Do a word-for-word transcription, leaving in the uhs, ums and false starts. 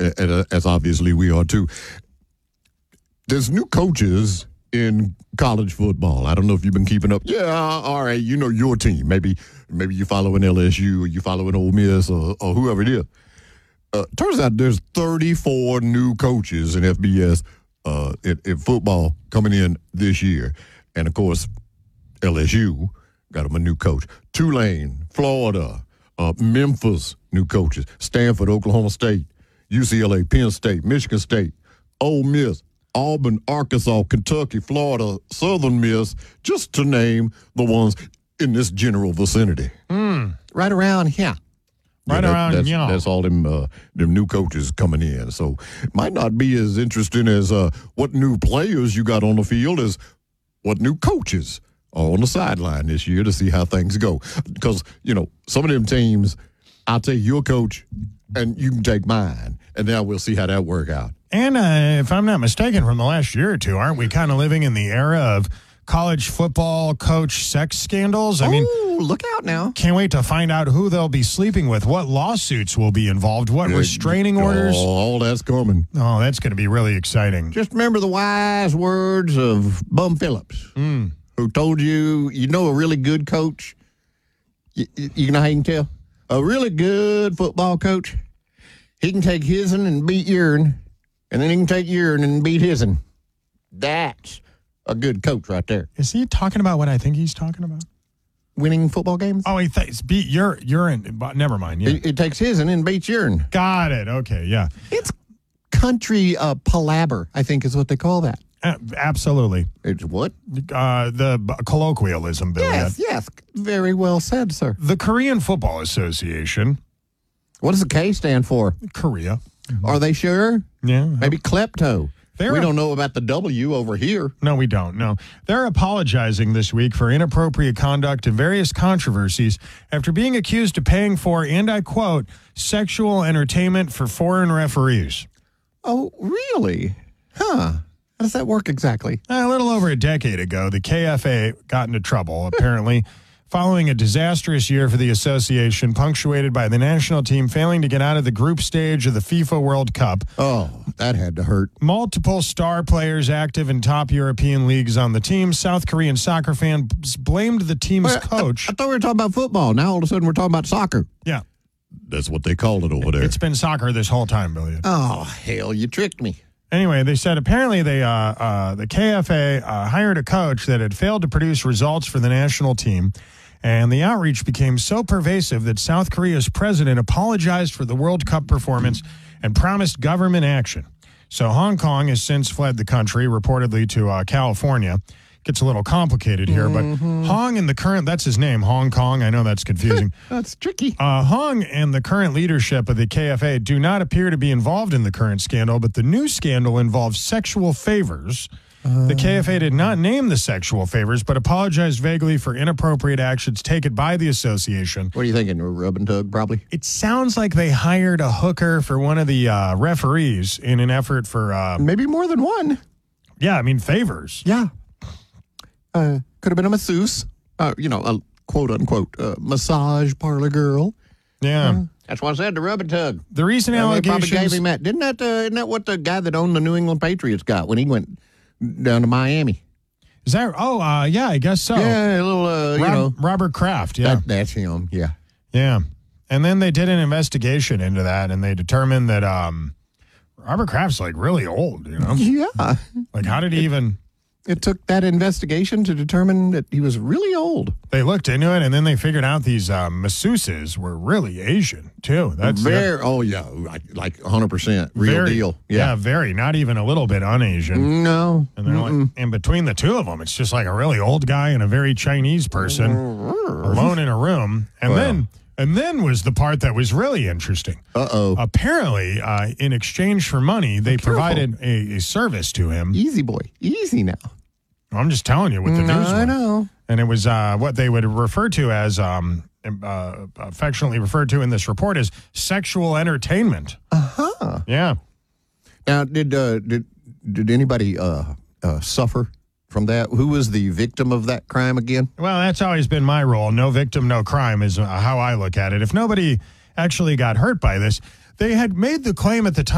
and, as obviously we are too. There's new coaches in college football. I don't know if you've been keeping up. Yeah, all right, you know your team. Maybe maybe you following L S U or you following Ole Miss or, or whoever it is. Uh, turns out there's thirty-four new coaches in F B S uh, in, in football coming in this year. And, of course, L S U got them a new coach. Tulane, Florida, uh, Memphis, new coaches. Stanford, Oklahoma State, U C L A, Penn State, Michigan State, Ole Miss, Auburn, Arkansas, Kentucky, Florida, Southern Miss, just to name the ones in this general vicinity. Mm. Right around here. Right yeah, around that's, here. That's all them uh, them new coaches coming in. So it might not be as interesting as uh, what new players you got on the field as what new coaches are on the sideline this year to see how things go. Because, you know, some of them teams, I'll take your coach and you can take mine, and now we'll see how that work out. And uh, if I'm not mistaken, from the last year or two, aren't we kind of living in the era of college football coach sex scandals? I oh, mean, look out now. Can't wait to find out who they'll be sleeping with, what lawsuits will be involved, what restraining orders. Oh, all that's coming. Oh, that's going to be really exciting. Just remember the wise words of Bum Phillips, mm. who told you, you know a really good coach, you, you know how you can tell? A really good football coach, he can take his'n and beat your'n, and then he can take your'n and beat his'n. That's a good coach right there. Is he talking about what I think he's talking about? Winning football games? Oh, he thinks beat your urine. Never mind. Yeah. It, it takes his'n and beats your'n. Got it. Okay, yeah. It's country uh, palaver, I think is what they call that. Uh, absolutely. It's what? Uh, the colloquialism, Bill. Yes, yes. Very well said, sir. The Korean Football Association. What does the K stand for? Korea. Mm-hmm. Are they sure? Yeah. Maybe klepto. They're we don't know about the W over here. No, we don't. No. They're apologizing this week for inappropriate conduct and various controversies after being accused of paying for, and I quote, sexual entertainment for foreign referees. Oh, really? Huh. How does that work exactly? A little over a decade ago, the K F A got into trouble, apparently, following a disastrous year for the association, punctuated by the national team failing to get out of the group stage of the FIFA World Cup. Oh, that had to hurt. Multiple star players active in top European leagues on the team. South Korean soccer fans blamed the team's Well, coach. I, I thought we were talking about football. Now all of a sudden we're talking about soccer. Yeah. That's what they called it over there. It's been soccer this whole time, Billy. Oh, hell, you tricked me. Anyway, they said apparently they uh, uh, the K F A uh, hired a coach that had failed to produce results for the national team, and the outreach became so pervasive that South Korea's president apologized for the World Cup performance and promised government action. So Hong Kong has since fled the country, reportedly to uh, California. Gets a little complicated here, mm-hmm. but Hong and the current, that's his name, Hong Kong. I know that's confusing. That's tricky. Uh, Hong and the current leadership of the K F A do not appear to be involved in the current scandal, but the new scandal involves sexual favors. Uh, the K F A did not name the sexual favors, but apologized vaguely for inappropriate actions taken by the association. What are you thinking? Rub and tug, probably? It sounds like they hired a hooker for one of the uh, referees in an effort for... Uh, Maybe more than one. Yeah, I mean, favors. Yeah. Uh, could have been a masseuse, uh, you know, a quote-unquote uh, massage parlor girl. Yeah. Uh, that's what I said, the rub and tug. The recent uh, allegations... They probably gave him that. Didn't that, uh, isn't that what the guy that owned the New England Patriots got when he went down to Miami? Is that... Oh, uh, yeah, I guess so. Yeah, a little, uh, you Rob, know. Robert Kraft, yeah. That, that's him, yeah. Yeah. And then they did an investigation into that, and they determined that um, Robert Kraft's, like, really old, you know? Yeah. Like, how did he even... It took that investigation to determine that he was really old. They looked into it, and then they figured out these uh, masseuses were really Asian, too. That's very, uh, oh, yeah, like, like one hundred percent real very, deal. Yeah. yeah, very. Not even a little bit un-Asian. No. And they're like, and between the two of them, it's just like a really old guy and a very Chinese person alone in a room. And Well. then... And then was the part that was really interesting. Uh-oh. Apparently, uh, in exchange for money, they provided a, a service to him. Easy, boy. Easy now. I'm just telling you what the no, news was. I know. And it was uh, what they would refer to as, um, uh, affectionately referred to in this report as sexual entertainment. Uh-huh. Yeah. Now, did uh, did did anybody uh, uh, suffer from that? Who was the victim of that crime again? Well, that's always been my role. No victim, no crime is how I look at it. If nobody actually got hurt by this, they had made the claim at the time.